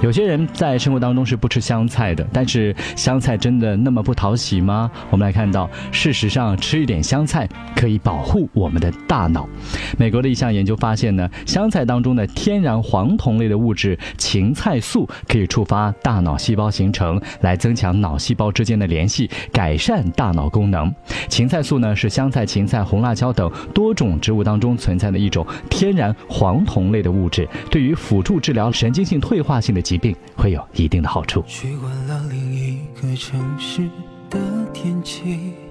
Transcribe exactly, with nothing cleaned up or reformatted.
有些人在生活当中是不吃香菜的，但是香菜真的那么不讨喜吗？我们来看到，事实上吃一点香菜可以保护我们的大脑。美国的一项研究发现呢，香菜当中的天然黄酮类的物质芹菜素可以触发大脑细胞形成，来增强脑细胞之间的联系，改善大脑功能。芹菜素呢是香菜、芹菜、红辣椒等多种植物当中存在的一种天然黄酮类的物质，对于辅助治疗神经性退化性的疾病会有一定的好处。 去惯了另一个城市的天气，